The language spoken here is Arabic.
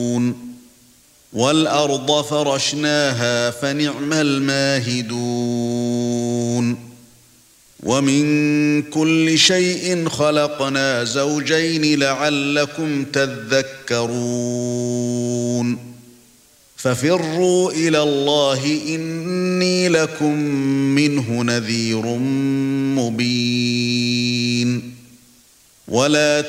وَالْأَرْضَ فَرَشْنَاهَا فَنِعْمَ الْمَاهِدُونَ وَمِن كُلِّ شَيْءٍ خَلَقْنَا زَوْجَيْنِ لَعَلَّكُمْ تَذَكَّرُونَ فَفِرُّوا إِلَى اللَّهِ إِنِّي لَكُمْ مِنْهُ نَذِيرٌ مُبِينٌ وَلَا